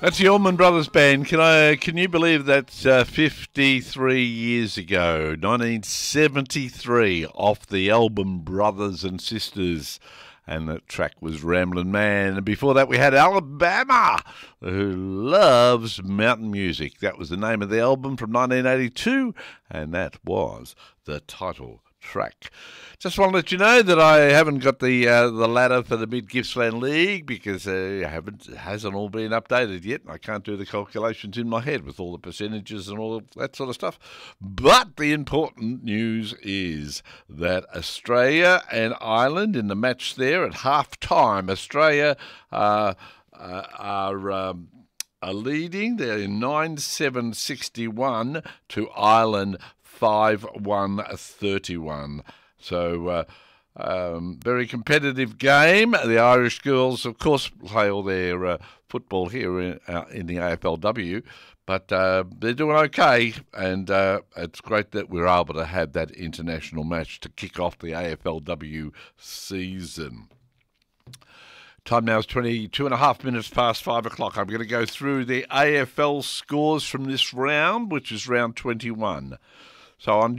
That's the Allman Brothers Band. Can you believe that's 53 years ago, 1973, off the album Brothers and Sisters, and that track was Ramblin' Man. And before that we had Alabama, who loves mountain music. That was the name of the album from 1982, and that was the title track. Just want to let you know that I haven't got the ladder for the Mid Gippsland League because it hasn't all been updated yet. I can't do the calculations in my head with all the percentages and all that sort of stuff. But the important news is that Australia and Ireland in the match there at half time, Australia are leading. They're in 9-7-61 to Ireland 5-1-31. So very competitive game. The Irish girls, of course, play all their football here in the AFLW, but they're doing okay, and it's great that we're able to have that international match to kick off the AFLW season. Time now is 22 and a half minutes past 5 o'clock. I'm going to go through the AFL scores from this round, which is round 21. So on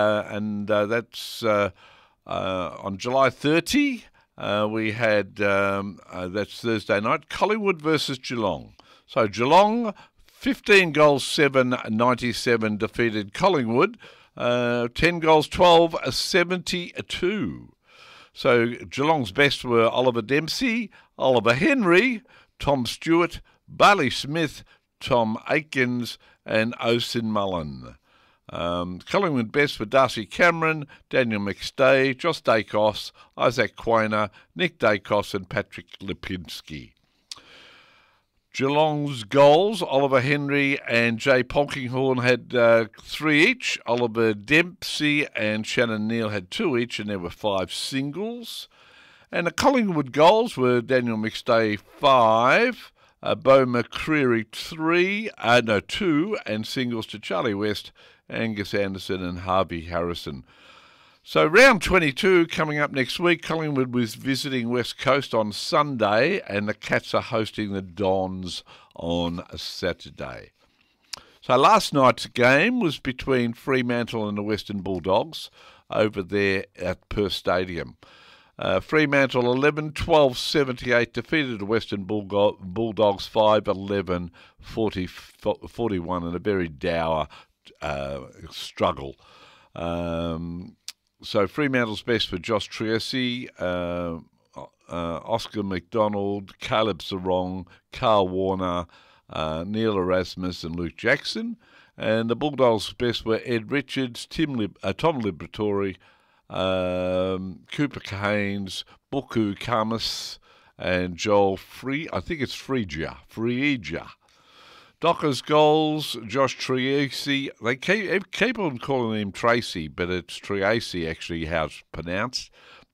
July 30, we had, that's Thursday night, Collingwood versus Geelong. So Geelong, 15 goals, 7-97 defeated Collingwood, 10 goals, 12-72. So Geelong's best were Oliver Dempsey, Oliver Henry, Tom Stewart, Bailey Smith, Tom Aikens and Osin Mullen. Collingwood best were Darcy Cameron, Daniel McStay, Josh Dacos, Isaac Quainer, Nick Dacos and Patrick Lipinski. Geelong's goals, Oliver Henry and Jay Polkinghorne had 3 each. Oliver Dempsey and Shannon Neal had 2 each, and there were 5 singles. And the Collingwood goals were Daniel McStay 5, Beau McCreary 2, and singles to Charlie West, Angus Anderson and Harvey Harrison. So round 22 coming up next week. Collingwood was visiting West Coast on Sunday, and the Cats are hosting the Dons on Saturday. So last night's game was between Fremantle and the Western Bulldogs over there at Perth Stadium. Fremantle 11-12-78 defeated the Western Bulldogs 5-11-41 in a very dour struggle. So Fremantle's best were Josh Triesi, Oscar McDonald, Caleb Sarong, Carl Warner, Neil Erasmus and Luke Jackson. And the Bulldogs' best were Ed Richards, Tom Liberatore, Cooper Haynes, Buku Kamas and Joel Frieger. Docker's goals, Josh Triesi. They keep on calling him Tracy, but it's Triesi actually how it's pronounced.